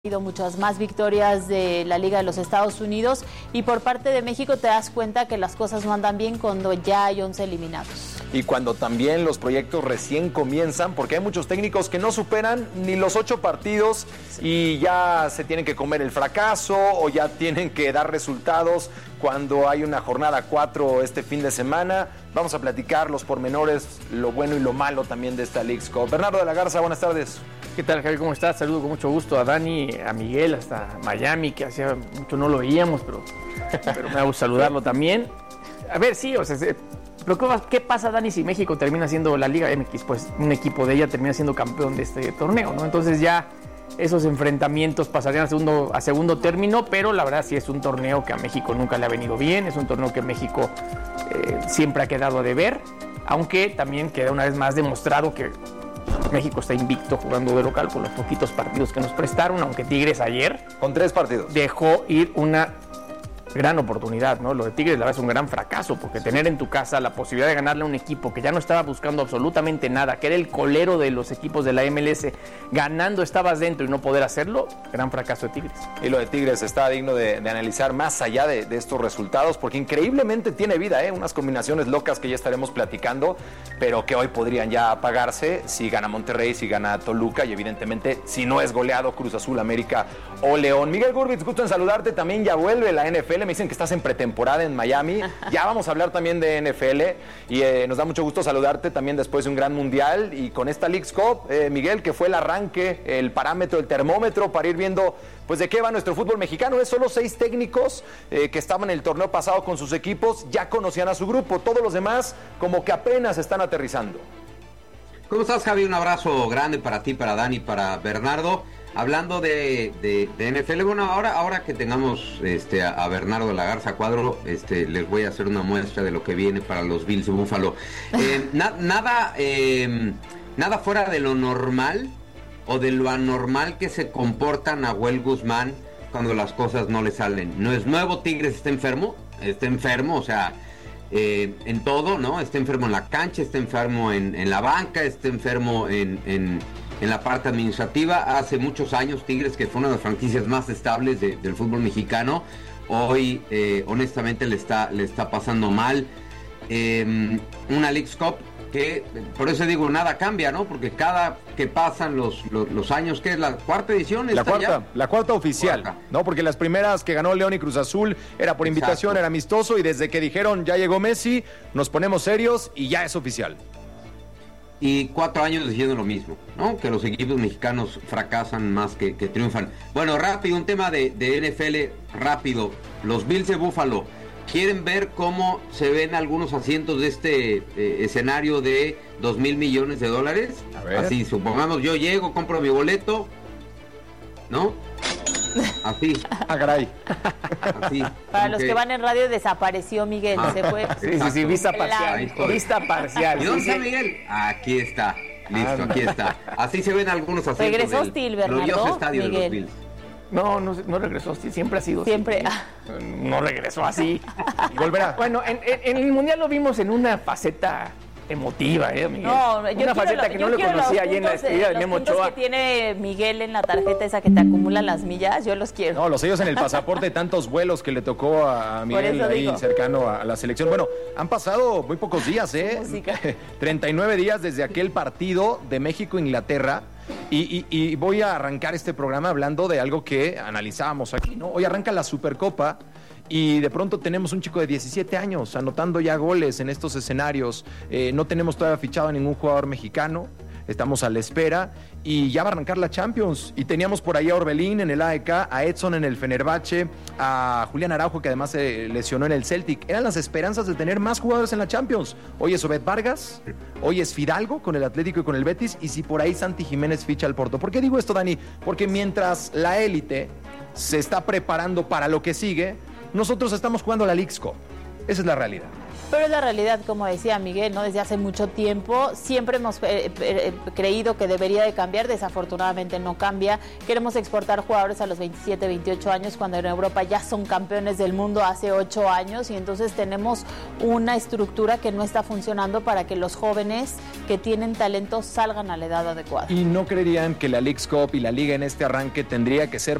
habido muchas más victorias de la Liga de los Estados Unidos y por parte de México te das cuenta que las cosas no andan bien cuando ya hay 11 eliminados. Y cuando también los proyectos recién comienzan, porque hay muchos técnicos que no superan ni los 8 partidos y ya se tienen que comer el fracaso o ya tienen que dar resultados cuando hay una jornada 4 este fin de semana. Vamos a platicar los pormenores, lo bueno y lo malo también de esta Leagues Cup. Bernardo de la Garza, buenas tardes. ¿Qué tal, Javier? ¿Cómo estás? Saludo con mucho gusto a Dani, a Miguel, hasta Miami, que hacía mucho no lo veíamos, pero me da gusto saludarlo también. A ver, sí, o sea, pero ¿qué pasa, Dani, si México termina siendo la Liga MX? Pues un equipo de ella termina siendo campeón de este torneo, ¿no? Entonces ya esos enfrentamientos pasarían a segundo término, pero la verdad sí es un torneo que a México nunca le ha venido bien, es un torneo que México siempre ha quedado a deber, aunque también queda una vez más demostrado que México está invicto jugando de local con los poquitos partidos que nos prestaron, aunque Tigres ayer con 3 partidos dejó ir una gran oportunidad, ¿no? Lo de Tigres la verdad es un gran fracaso, porque tener en tu casa la posibilidad de ganarle a un equipo que ya no estaba buscando absolutamente nada, que era el colero de los equipos de la MLS, ganando estabas dentro y no poder hacerlo, gran fracaso de Tigres. Y lo de Tigres está digno de analizar más allá de estos resultados, porque increíblemente tiene vida, unas combinaciones locas que ya estaremos platicando, pero que hoy podrían ya apagarse si gana Monterrey, si gana Toluca y evidentemente si no es goleado Cruz Azul, América o León. Miguel Gurbitz, gusto en saludarte, también ya vuelve la NFL. Me dicen que estás en pretemporada en Miami. Ya vamos a hablar también de NFL y nos da mucho gusto saludarte también después de un gran mundial y con esta Leagues Cup, Miguel, que fue el arranque, el parámetro, el termómetro para ir viendo pues de qué va nuestro fútbol mexicano. Es solo 6 técnicos que estaban en el torneo pasado con sus equipos, ya conocían a su grupo. Todos los demás como que apenas están aterrizando. ¿Cómo estás, Javi? Un abrazo grande para ti, para Dani, para Bernardo. Hablando de NFL, bueno, ahora que tengamos a Bernardo de la Garza Cuadro, les voy a hacer una muestra de lo que viene para los Bills de Buffalo. Nada fuera de lo normal o de lo anormal que se comporta Nahuel Guzmán cuando las cosas no le salen. No es nuevo, Tigres está enfermo, o sea, en todo, ¿no? Está enfermo en la cancha, está enfermo en la banca, está enfermo en la parte administrativa. Hace muchos años Tigres, que fue una de las franquicias más estables del fútbol mexicano, hoy honestamente le está pasando mal. Una Leagues Cup que, por eso digo, nada cambia, ¿no? Porque cada que pasan los años, ¿qué es la cuarta edición? La cuarta oficial, ¿no? Porque las primeras que ganó León y Cruz Azul era por invitación, era amistoso, y desde que dijeron ya llegó Messi, nos ponemos serios y ya es oficial. Y 4 años diciendo lo mismo, ¿no? Que los equipos mexicanos fracasan más que triunfan. Bueno, rápido, un tema de NFL, rápido. Los Bills de Buffalo, ¿quieren ver cómo se ven algunos asientos de este escenario de $2,000 millones? A ver. Así, supongamos, yo llego, compro mi boleto, ¿no? Así. Caray. Así. Para los que van en radio, desapareció Miguel. Se fue. Sí, vista parcial. Vista parcial. ¿Y dónde está Miguel? Aquí está. Listo, aquí está. Así se ven algunos asientos. ¿Regresó hostil, Bernardo? Glorioso estadio Miguel. de los Bills. No regresó hostil, siempre ha sido siempre. No regresó así. Y volverá. Bueno, en el Mundial lo vimos en una faceta emotiva, Miguel. No, yo una faceta que no le conocía allí en la despedida de Memo Ochoa. Los que tiene Miguel en la tarjeta esa que te acumula las millas, yo los quiero. No, los sellos en el pasaporte de tantos vuelos que le tocó a Miguel ahí cercano a la selección. Bueno, han pasado muy pocos días, 39 días desde aquel partido de México-Inglaterra. Y voy a arrancar este programa hablando de algo que analizábamos aquí, ¿no? Hoy arranca la Supercopa y de pronto tenemos un chico de 17 años anotando ya goles en estos escenarios. No tenemos todavía fichado a ningún jugador mexicano. Estamos a la espera y ya va a arrancar la Champions. Y teníamos por ahí a Orbelín en el AEK, a Edson en el Fenerbahce, a Julián Araujo, que además se lesionó en el Celtic. Eran las esperanzas de tener más jugadores en la Champions. Hoy es Obed Vargas, hoy es Fidalgo con el Atlético y con el Betis, y si por ahí Santi Jiménez ficha al Porto. ¿Por qué digo esto, Dani? Porque mientras la élite se está preparando para lo que sigue, nosotros estamos jugando la Leagues Cup. Esa es la realidad. Pero es la realidad, como decía Miguel, ¿no? Desde hace mucho tiempo siempre hemos creído que debería de cambiar, desafortunadamente no cambia. Queremos exportar jugadores a los 27, 28 años cuando en Europa ya son campeones del mundo hace 8 años y entonces tenemos una estructura que no está funcionando para que los jóvenes que tienen talento salgan a la edad adecuada. ¿Y no creerían que la Leagues Cup y la Liga en este arranque tendría que ser